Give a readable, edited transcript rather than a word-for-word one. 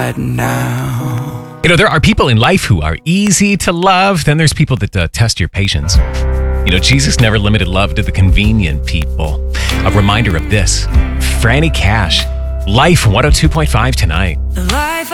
right now. There are people in life who are easy to love. Then there's people that test your patience. Jesus never limited love to the convenient people. A reminder of this. Franny Cash, Life 102.5 tonight. Life